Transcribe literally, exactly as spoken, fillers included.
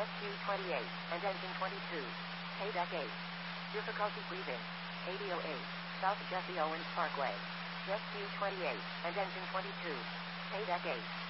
S Q twenty-eight, and engine twenty-two. Paydeck eight. Difficulty breathing. A D O eight. South Jesse Owens Parkway. S Q twenty-eight, and engine twenty-two. Paydeck eight.